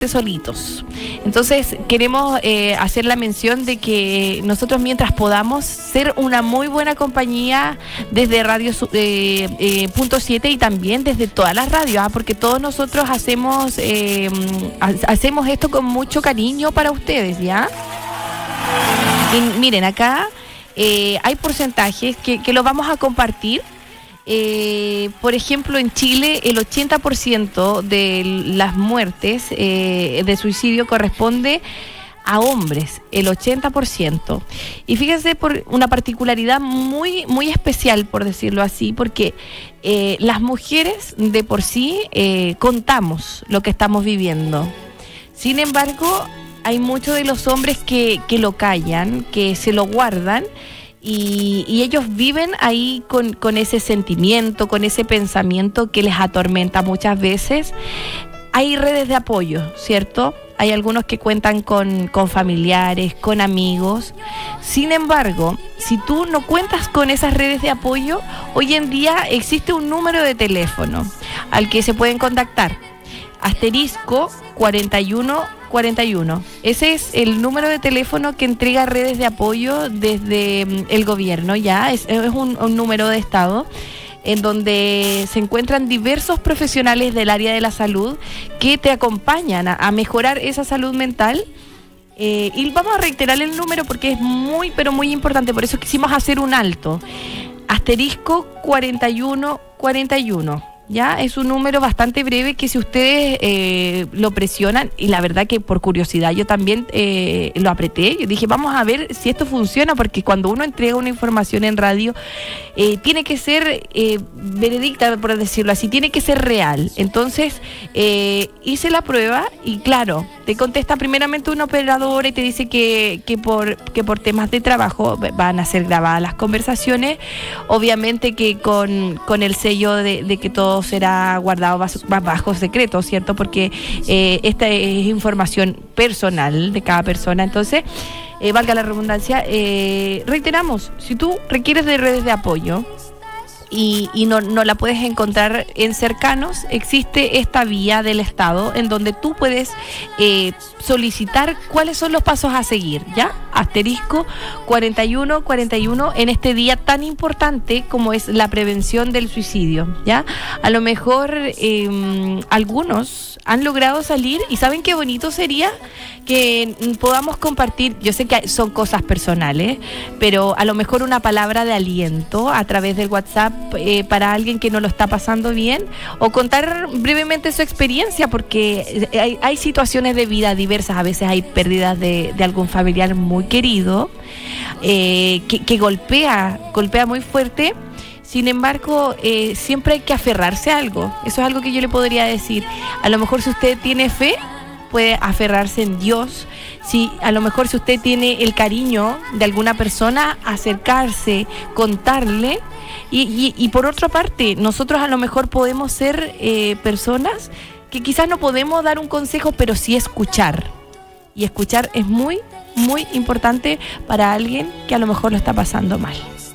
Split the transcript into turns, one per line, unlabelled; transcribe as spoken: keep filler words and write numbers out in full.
solitos. Entonces queremos eh, hacer la mención de que nosotros, mientras podamos, ser una muy buena compañía desde Radio eh, eh, Punto siete y también desde todas las radios, ¿ah? Porque todos nosotros hacemos eh, hacemos esto con mucho cariño para ustedes, ¿ya? Y miren, acá eh, hay porcentajes que, que los vamos a compartir. Eh, por ejemplo, en Chile el ochenta por ciento de las muertes eh, de suicidio corresponde a hombres, el ochenta por ciento. Y fíjense, por una particularidad muy, muy especial, por decirlo así, porque eh, las mujeres de por sí eh, contamos lo que estamos viviendo. Sin embargo, hay muchos de los hombres que, que lo callan, que se lo guardan. Y, y ellos viven ahí con, con ese sentimiento, con ese pensamiento que les atormenta muchas veces. Hay redes de apoyo, ¿cierto? Hay algunos que cuentan con, con familiares, con amigos. Sin embargo, si tú no cuentas con esas redes de apoyo, hoy en día existe un número de teléfono al que se pueden contactar. Asterisco cuarenta y uno cuarenta y uno. Ese es el número de teléfono que entrega redes de apoyo desde el gobierno, ya es, es un, un número de estado en donde se encuentran diversos profesionales del área de la salud que te acompañan a, a mejorar esa salud mental. Eh, y vamos a reiterar el número porque es muy, pero muy importante, por eso quisimos hacer un alto. Asterisco cuarenta y uno cuarenta y uno. Ya, es un número bastante breve que si ustedes eh, lo presionan, y la verdad que por curiosidad yo también eh, lo apreté, yo dije vamos a ver si esto funciona, porque cuando uno entrega una información en radio eh, tiene que ser eh, veredicta, por decirlo así, tiene que ser real. Entonces eh, hice la prueba y claro, te contesta primeramente una operadora y te dice que, que, por, que por temas de trabajo van a ser grabadas las conversaciones, obviamente que con, con el sello de, de que todo será guardado bajo, bajo secreto, ¿cierto? Porque eh, esta es información personal de cada persona. Entonces, eh, valga la redundancia, eh, reiteramos, si tú requieres de redes de apoyo y, y no, no la puedes encontrar en cercanos, existe esta vía del Estado en donde tú puedes eh, solicitar cuáles son los pasos a seguir, ¿ya? Asterisco cuarenta y uno cuarenta y uno en este día tan importante como es la prevención del suicidio, ¿ya? A lo mejor eh, algunos han logrado salir y ¿saben qué bonito sería? Que podamos compartir, yo sé que son cosas personales, pero a lo mejor una palabra de aliento a través del WhatsApp eh, para alguien que no lo está pasando bien, o contar brevemente su experiencia, porque hay, hay situaciones de vida diversas, a veces hay pérdidas de, de algún familiar muy querido, eh, que, que golpea, golpea muy fuerte. Sin embargo, eh, siempre hay que aferrarse a algo. Eso es algo que yo le podría decir. A lo mejor si usted tiene fe, puede aferrarse en Dios. Si a lo mejor si usted tiene el cariño de alguna persona, acercarse, contarle. Y, y, y por otra parte, nosotros a lo mejor podemos ser eh, personas que quizás no podemos dar un consejo, pero sí escuchar. Y escuchar es muy, muy importante para alguien que a lo mejor lo está pasando mal.